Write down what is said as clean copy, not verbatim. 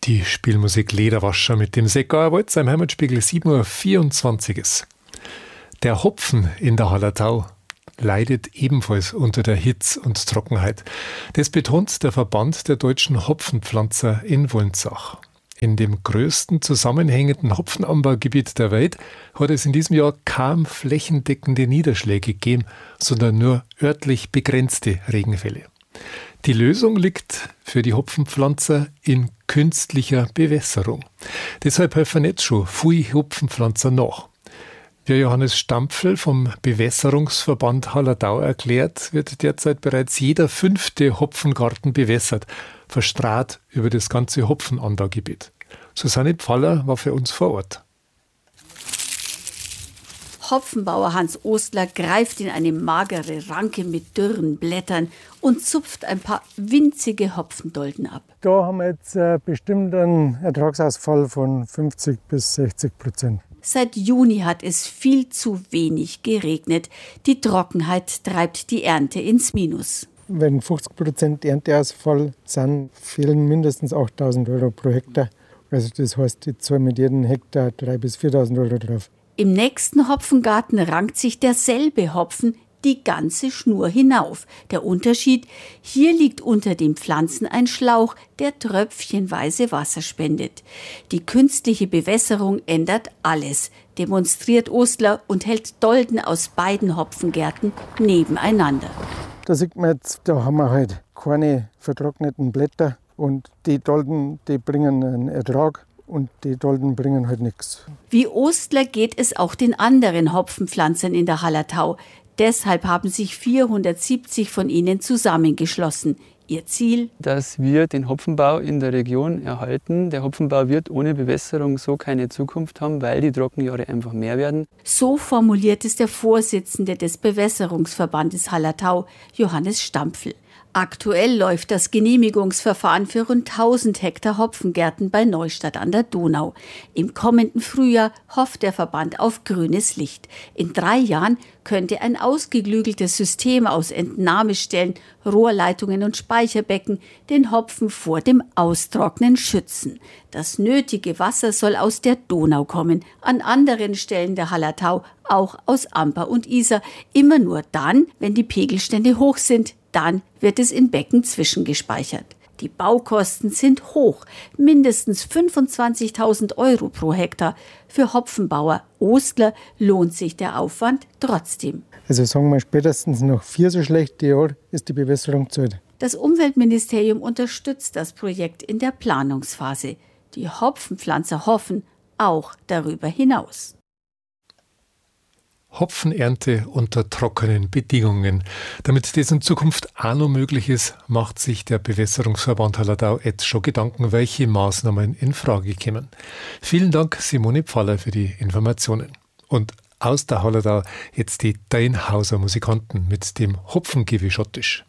Die Spielmusik Lederwascher mit dem Seckauer Walzer im Heimatspiegel 7:24 Uhr. Der Hopfen in der Hallertau leidet ebenfalls unter der Hitze und Trockenheit. Das betont der Verband der deutschen Hopfenpflanzer in Wolnzach. In dem größten zusammenhängenden Hopfenanbaugebiet der Welt hat es in diesem Jahr kaum flächendeckende Niederschläge gegeben, sondern nur örtlich begrenzte Regenfälle. Die Lösung liegt für die Hopfenpflanzer in künstlicher Bewässerung. Deshalb helfen jetzt schon viele Hopfenpflanzer nach. Wie Johannes Stampfl vom Bewässerungsverband Hallertau erklärt, wird derzeit bereits jeder 5. Hopfengarten bewässert, verstrahlt über das ganze Hopfenanbaugebiet. Susanne Pfaller war für uns vor Ort. Hopfenbauer Hans Ostler greift in eine magere Ranke mit dürren Blättern und zupft ein paar winzige Hopfendolden ab. Da haben wir jetzt bestimmt einen Ertragsausfall von 50-60%. Seit Juni hat es viel zu wenig geregnet. Die Trockenheit treibt die Ernte ins Minus. Wenn 50% Ernteausfall sind, fehlen mindestens 8.000 Euro pro Hektar. Also das heißt, ich zahle mit jedem Hektar 3.000 bis 4.000 Euro drauf. Im nächsten Hopfengarten rankt sich derselbe Hopfen die ganze Schnur hinauf. Der Unterschied: Hier liegt unter den Pflanzen ein Schlauch, der tröpfchenweise Wasser spendet. Die künstliche Bewässerung ändert alles, demonstriert Ostler und hält Dolden aus beiden Hopfengärten nebeneinander. Da sieht man jetzt, da haben wir halt keine vertrockneten Blätter und die Dolden, die bringen einen Ertrag. Und die Dolden bringen halt nichts. Wie Ostler geht es auch den anderen Hopfenpflanzern in der Hallertau. Deshalb haben sich 470 von ihnen zusammengeschlossen. Ihr Ziel: dass wir den Hopfenbau in der Region erhalten. Der Hopfenbau wird ohne Bewässerung so keine Zukunft haben, weil die Trockenjahre einfach mehr werden. So formuliert es der Vorsitzende des Bewässerungsverbandes Hallertau, Johannes Stampfl. Aktuell läuft das Genehmigungsverfahren für rund 1000 Hektar Hopfengärten bei Neustadt an der Donau. Im kommenden Frühjahr hofft der Verband auf grünes Licht. In 3 Jahren könnte ein ausgeklügeltes System aus Entnahmestellen, Rohrleitungen und Speicherbecken den Hopfen vor dem Austrocknen schützen. Das nötige Wasser soll aus der Donau kommen, an anderen Stellen der Hallertau auch aus Amper und Isar. Immer nur dann, wenn die Pegelstände hoch sind, dann wird es in Becken zwischengespeichert. Die Baukosten sind hoch, mindestens 25.000 Euro pro Hektar. Für Hopfenbauer Ostler lohnt sich der Aufwand trotzdem. Also sagen wir, spätestens nach 4 so schlechte Jahre ist die Bewässerung zahlt. Das Umweltministerium unterstützt das Projekt in der Planungsphase. Die Hopfenpflanzer hoffen auch darüber hinaus. Hopfenernte unter trockenen Bedingungen. Damit das in Zukunft auch noch möglich ist, macht sich der Bewässerungsverband Hallertau jetzt schon Gedanken, welche Maßnahmen in Frage kommen. Vielen Dank, Simone Pfaller, für die Informationen. Und aus der Hallertau jetzt die Deinhauser Musikanten mit dem Hopfengewischottisch.